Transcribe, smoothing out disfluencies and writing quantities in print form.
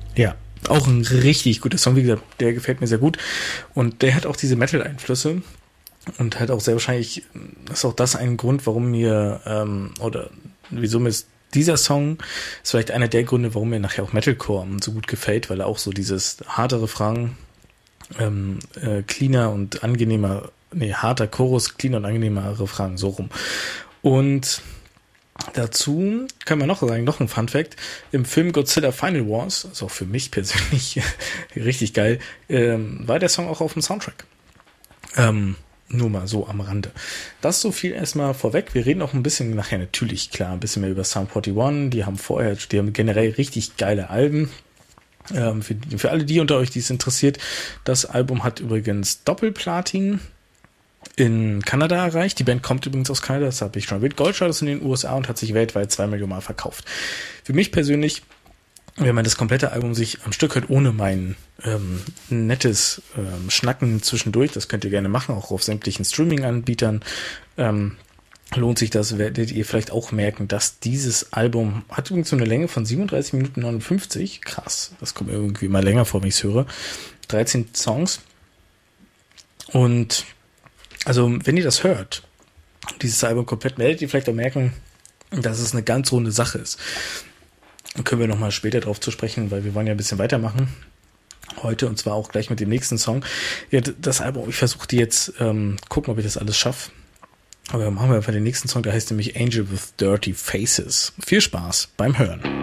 Ja, auch ein richtig guter Song, wie gesagt, der gefällt mir sehr gut. Und der hat auch diese Metal-Einflüsse und halt auch sehr wahrscheinlich, ist auch das ein Grund, warum mir, oder wieso mir dieser Song ist vielleicht einer der Gründe, warum mir nachher auch Metalcore so gut gefällt, weil er auch so dieses harte Refrain, cleaner und angenehmer, harter Chorus, cleaner und angenehmer Refrain, so rum. Und dazu kann man noch sagen, noch ein Fun-Fact, im Film Godzilla Final Wars, also auch für mich persönlich richtig geil, war der Song auch auf dem Soundtrack. Nur mal so am Rande. Das so viel erstmal vorweg. Wir reden auch ein bisschen nachher natürlich, klar, ein bisschen mehr über Sum 41. Die haben generell richtig geile Alben. Für alle die unter euch, die es interessiert, das Album hat übrigens Doppelplatin in Kanada erreicht. Die Band kommt übrigens aus Kanada, das habe ich schon erwähnt. Goldstatus in den USA und hat sich weltweit 2 Millionen Mal verkauft. Für mich persönlich, wenn man das komplette Album sich am Stück hört, ohne mein nettes Schnacken zwischendurch, das könnt ihr gerne machen, auch auf sämtlichen Streaming-Anbietern, lohnt sich das, werdet ihr vielleicht auch merken, dass dieses Album hat übrigens so eine Länge von 37 Minuten 59. Krass, das kommt mir irgendwie mal länger vor, wenn ich es höre. 13 Songs. Und also, wenn ihr das hört, dieses Album komplett, werdet ihr vielleicht auch merken, dass es eine ganz runde Sache ist. Dann können wir nochmal später drauf zu sprechen, weil wir wollen ja ein bisschen weitermachen heute, und zwar auch gleich mit dem nächsten Song. Ja, das Album, ich versuche die jetzt, gucken, ob ich das alles schaffe. Aber machen wir einfach den nächsten Song, der heißt nämlich Angel with Dirty Faces. Viel Spaß beim Hören.